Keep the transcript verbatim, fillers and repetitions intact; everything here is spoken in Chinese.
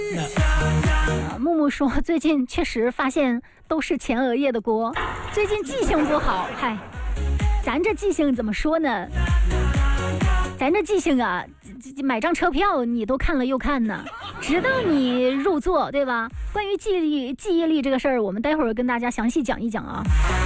啊、木木说最近确实发现都是前额叶的锅，最近记性不好。嗨，咱这记性怎么说呢？咱这记性啊，买张车票你都看了又看呢，直到你入座，对吧？关于记忆力、记忆力这个事儿，我们待会儿跟大家详细讲一讲啊。